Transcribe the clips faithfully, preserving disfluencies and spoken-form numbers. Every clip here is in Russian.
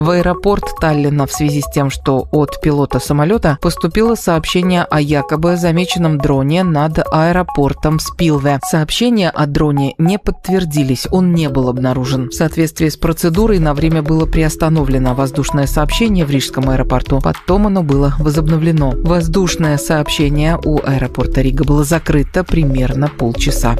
В аэропорт Таллина в связи с тем, что от пилота самолета поступило сообщение о якобы замеченном дроне над аэропортом Спилве. Сообщения о дроне не подтвердились, он не был обнаружен. В соответствии с процедурой на время было приостановлено воздушное сообщение в рижском аэропорту, потом оно было возобновлено. Воздушное сообщение у аэропорта Рига было закрыто примерно полчаса.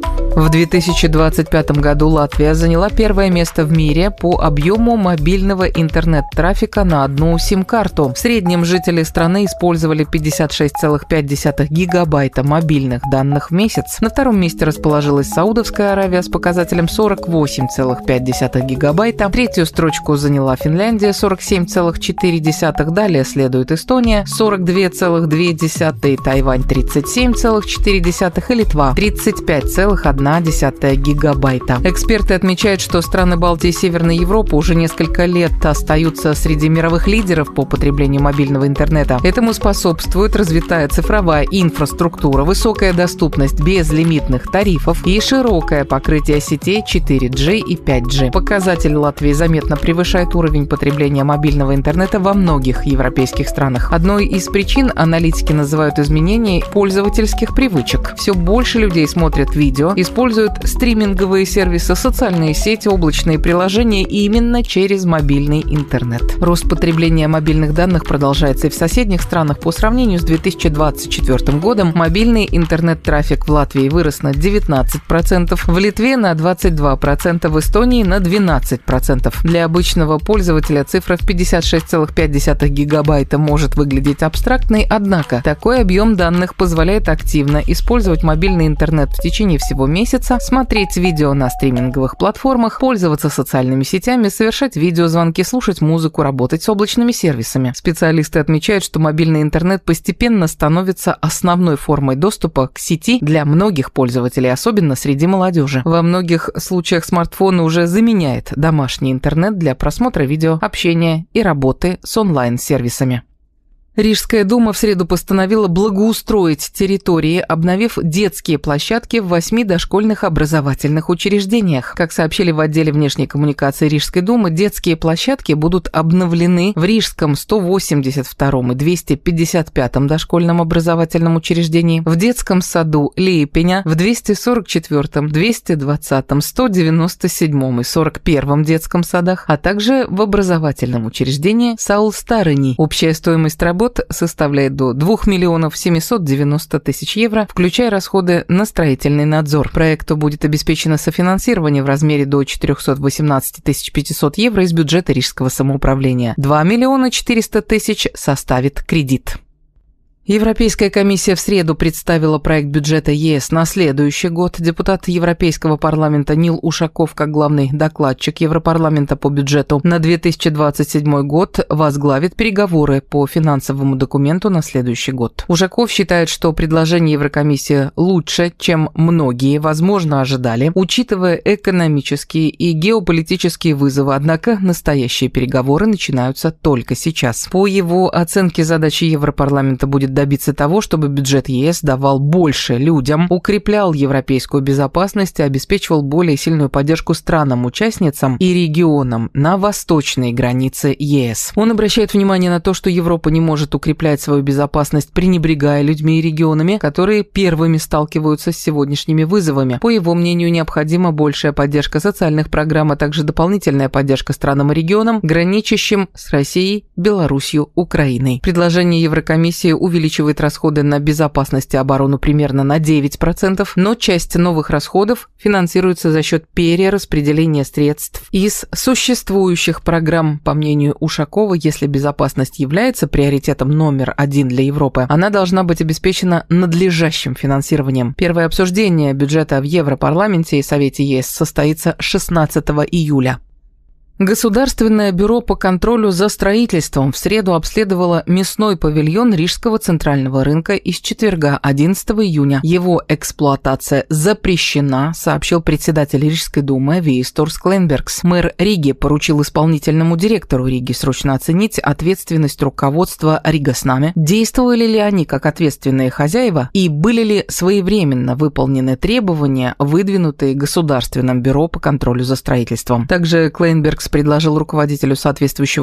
В две тысячи двадцать пятом году Латвия заняла первое место в мире по объему мобильного интернет-трафика на одну сим-карту. В среднем жители страны использовали пятьдесят шесть целых пять десятых гигабайта мобильных данных в месяц. На втором месте расположилась Саудовская Аравия с показателем сорок восемь целых пять десятых гигабайта. Третью строчку заняла Финляндия сорок семь целых четыре десятых. Далее следует Эстония сорок два целых две десятых, Тайвань тридцать семь целых четыре десятых и Литва тридцать пять целых одна десятая гигабайта. Эксперты отмечают, что страны Балтии и Северной Европы уже несколько лет остаются среди мировых лидеров по потреблению мобильного интернета. Этому способствует развитая цифровая инфраструктура, высокая доступность безлимитных тарифов и широкое покрытие сетей четыре джи и пять джи. Показатель Латвии заметно превышает уровень потребления мобильного интернета во многих европейских странах. Одной из причин аналитики называют изменение пользовательских привычек. Все больше людей смотрят видео, используют стриминговые сервисы, социальные сети, облачные приложения именно через мобильный интернет. Рост потребления мобильных данных продолжается и в соседних странах. По сравнению с две тысячи двадцать четвёртым годом мобильный интернет-трафик в Латвии вырос на девятнадцать процентов, в Литве на двадцать два процента, в Эстонии на двенадцать процентов. Для обычного пользователя цифра в пятьдесят шесть целых пять десятых гигабайта может выглядеть абстрактной, однако такой объем данных позволяет активно использовать мобильный интернет в течение всего месяца, смотреть видео на стриминговых платформах, пользоваться социальными сетями, совершать видеозвонки, слушать музыку, работать с облачными сервисами. Специалисты отмечают, что мобильный интернет постепенно становится основной формой доступа к сети для многих пользователей, особенно среди молодежи. Во многих случаях смартфон уже заменяет домашний интернет для просмотра видео, общения и работы с онлайн-сервисами. Рижская дума в среду постановила благоустроить территории, обновив детские площадки в восьми дошкольных образовательных учреждениях. Как сообщили в отделе внешней коммуникации Рижской думы, детские площадки будут обновлены в Рижском сто восемьдесят втором и двести пятьдесят пятом дошкольном образовательном учреждении, в детском саду Лейпеня, в двести сорок четвёртом, двести двадцатом, сто девяносто седьмом и сорок первом детском садах, а также в образовательном учреждении Саул-Старыни. Общая стоимость работ составляет до двух миллионов семисот девяноста тысяч евро, включая расходы на строительный надзор. Проекту будет обеспечено софинансирование в размере до четырехсот восемнадцати тысяч пятисот евро из бюджета Рижского самоуправления. два миллиона четыреста тысяч составит кредит. Европейская комиссия в среду представила проект бюджета ЕС на следующий год. Депутат Европейского парламента Нил Ушаков, как главный докладчик Европарламента по бюджету на две тысячи двадцать седьмой год, возглавит переговоры по финансовому документу на следующий год. Ушаков считает, что предложение Еврокомиссии лучше, чем многие, возможно, ожидали, учитывая экономические и геополитические вызовы, однако настоящие переговоры начинаются только сейчас. По его оценке, задачей Европарламента будет добиться того, чтобы бюджет ЕС давал больше людям, укреплял европейскую безопасность и обеспечивал более сильную поддержку странам-участницам и регионам на восточной границе ЕС. Он обращает внимание на то, что Европа не может укреплять свою безопасность, пренебрегая людьми и регионами, которые первыми сталкиваются с сегодняшними вызовами. По его мнению, необходима большая поддержка социальных программ, а также дополнительная поддержка странам и регионам, граничащим с Россией, Белоруссией, Украиной. Предложение Еврокомиссии увеличивает увеличивает расходы на безопасность и оборону примерно на девять процентов, но часть новых расходов финансируется за счет перераспределения средств из существующих программ. По мнению Ушакова, если безопасность является приоритетом номер один для Европы, она должна быть обеспечена надлежащим финансированием. Первое обсуждение бюджета в Европарламенте и Совете ЕС состоится шестнадцатого июля. Государственное бюро по контролю за строительством в среду обследовало мясной павильон Рижского центрального рынка и с четверга, одиннадцатого июня. Его эксплуатация запрещена, сообщил председатель Рижской думы Виестурс Клейнбергс. Мэр Риги поручил исполнительному директору Риги срочно оценить ответственность руководства Ригаснаме, действовали ли они как ответственные хозяева и были ли своевременно выполнены требования, выдвинутые Государственным бюро по контролю за строительством. Также Клейнбергс Яндекс предложил руководителю соответствующего